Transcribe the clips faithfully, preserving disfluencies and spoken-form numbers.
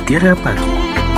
Mutiara Pagi.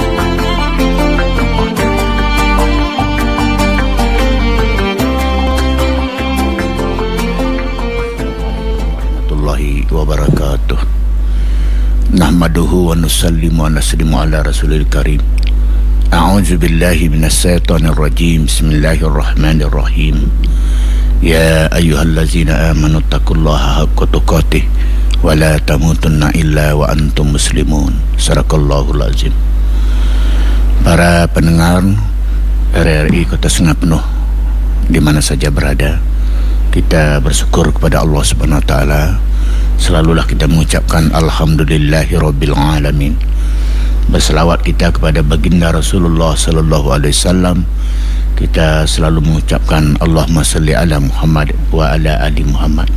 Warahmatullahi wabarakatuh. Nahmaduhu wa nusallimu wa naslimu ala rasulil karim. A'udzu billahi minas syaitonir rajim. Bismillahirrahmanirrahim. Ya ayyuhallazina amanu taqullaha haqqa tuqatih wa la tamutunna illa wa antum muslimun. Sadaqallahul azim. Para pendengar R R I Kota Sungai Penuh di mana saja berada, kita bersyukur kepada Allah Subhanahu wa taala. Selalulah kita mengucapkan alhamdulillahi rabbil alamin. Berselawat kita kepada baginda Rasulullah sallallahu alaihi wasallam. Kita selalu mengucapkan Allahumma salli ala Muhammad wa ala ali Muhammad.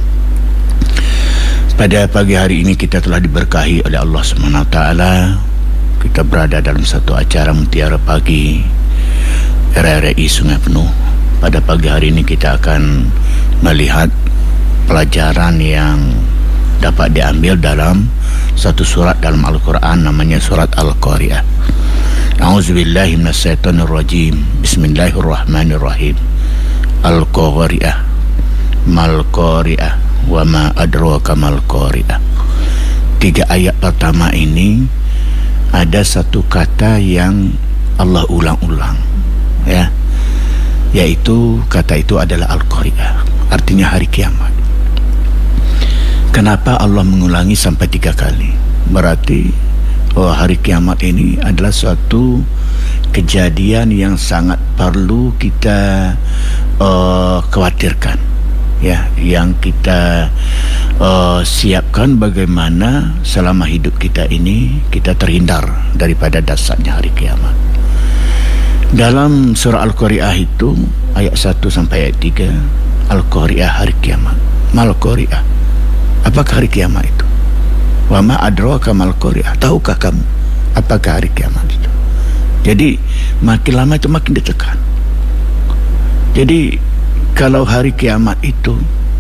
Pada pagi hari ini kita telah diberkahi oleh Allah Subhanahu wa taala. Kita berada dalam satu acara Mutiara Pagi R R I Sungai Penuh. Pada pagi hari ini kita akan melihat pelajaran yang dapat diambil dalam satu surat dalam Al-Quran, namanya surat Al-Qari'ah. A'udzubillahi minasyaitonirrajim. Bismillahirrahmanirrahim. Al-Qari'ah, mal Qari'ah, wa ma adraka mal Qari'ah. Tiga ayat pertama ini ada satu kata yang Allah ulang-ulang, ya, yaitu kata itu adalah Al-Qari'ah, artinya hari kiamat. Kenapa Allah mengulangi sampai tiga kali? Berarti oh, hari kiamat ini adalah suatu kejadian yang sangat perlu kita uh, khawatirkan, ya, yang kita uh, siapkan bagaimana selama hidup kita ini kita terhindar daripada dahsyatnya hari kiamat. Dalam surah Al-Qari'ah itu ayat satu sampai ayat tiga, Al-Qari'ah, hari kiamat. Mal Qari'ah, apakah hari kiamat itu? Wa ma adraka mal Qari'ah, tahukah kamu apakah hari kiamat itu? Jadi makin lama itu makin ditekan. Jadi kalau hari kiamat itu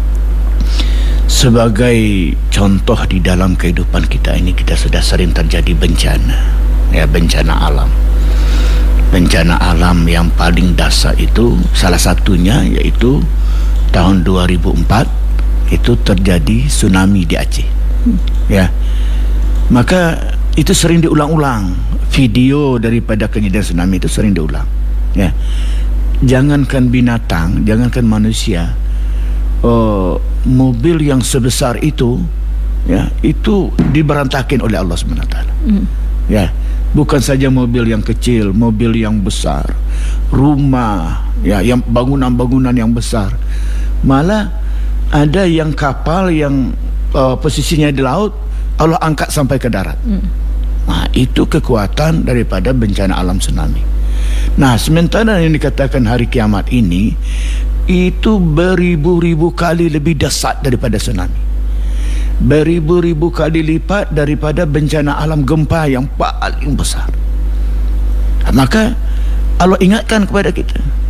sebagai contoh di dalam kehidupan kita ini, kita sudah sering terjadi bencana, ya, bencana alam. Bencana alam yang paling dahsyat itu salah satunya yaitu tahun dua ribu empat itu terjadi tsunami di Aceh, ya. Maka itu sering diulang-ulang, video daripada kejadian tsunami itu sering diulang, ya. Jangankan binatang, jangankan manusia, uh, mobil yang sebesar itu, ya, itu diberantakin oleh Allah Subhanahu wa taala, mm. ya. Bukan saja mobil yang kecil, mobil yang besar, rumah, ya, yang bangunan-bangunan yang besar, malah ada yang kapal yang uh, posisinya di laut, Allah angkat sampai ke darat. Mm. Nah, itu kekuatan daripada bencana alam tsunami. Nah, sementara yang dikatakan hari kiamat ini itu beribu-ribu kali lebih dahsyat daripada tsunami, beribu-ribu kali lipat daripada bencana alam gempa yang paling besar. Maka Allah ingatkan kepada kita,